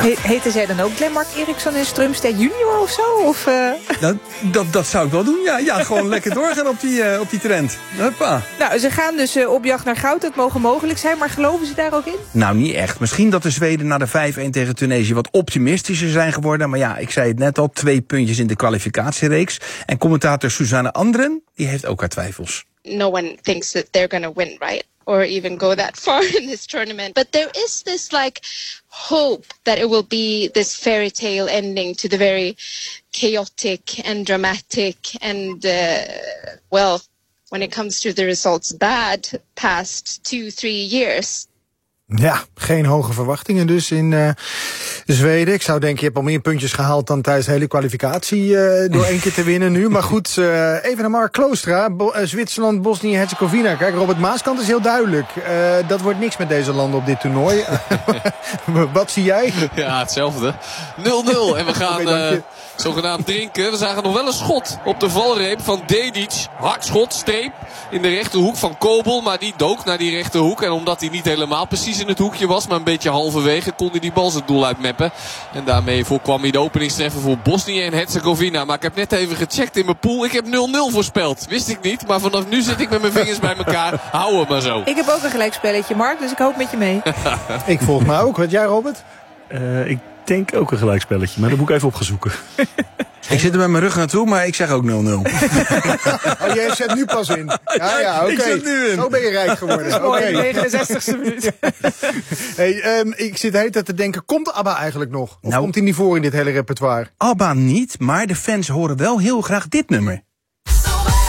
Heten zij dan ook Glenmark Eriksson en Strömstedt junior of zo? Of, Dat zou ik wel doen, ja. Ja, gewoon lekker doorgaan op die trend. Hoppa. Nou, ze gaan dus op jacht naar goud. Dat mogen mogelijk zijn, maar geloven ze daar ook in? Nou, niet echt. Misschien dat de Zweden na de 5-1 tegen Tunesië wat optimistischer zijn geworden. Maar ja, ik zei het net al, 2 puntjes in de kwalificatiereeks. En commentator Suzanne Andren, die heeft ook haar twijfels. No one thinks that they're going to win, right? Or even go that far in this tournament. But there is this hope that it will be this fairy tale ending to the very chaotic and dramatic and when it comes to the results, bad past 2-3 years. Ja, geen hoge verwachtingen dus in Zweden. Ik zou denken, je hebt al meer puntjes gehaald dan tijdens de hele kwalificatie door 1 keer te winnen nu. Maar goed, even naar Mark Kloostra. Zwitserland, Bosnië-Herzegovina. Kijk, Robert Maaskant is heel duidelijk. Dat wordt niks met deze landen op dit toernooi. Wat zie jij? Ja, hetzelfde. 0-0. En we gaan zogenaamd drinken. We zagen nog wel een schot op de valreep van Dedic. Hard schot, streep in de rechterhoek van Kobel. Maar die dook naar die rechterhoek. En omdat hij niet helemaal precies in het hoekje was, maar een beetje halverwege, kon hij die bal zijn doel uitmeppen. En daarmee voorkwam hij de openingstreffer voor Bosnië en Herzegovina. Maar ik heb net even gecheckt in mijn pool. Ik heb 0-0 voorspeld. Wist ik niet, maar vanaf nu zit ik met mijn vingers bij elkaar. Hou het maar zo. Ik heb ook een gelijkspelletje, Mark, dus ik hoop met je mee. Ik volg mij ook. Wat jij, Robert? Ik denk ook een gelijkspelletje, maar dat moet ik even opgezoeken. Ik zit er met mijn rug naartoe, maar ik zeg ook 0-0. Jij zet nu pas in. Ja, oké. Ik zet nu in. Zo ben je rijk geworden. Mooi, 69e minuut. Hey, ik zit de hele tijd te denken, komt ABBA eigenlijk nog? Of komt hij niet voor in dit hele repertoire? ABBA niet, maar de fans horen wel heel graag dit nummer.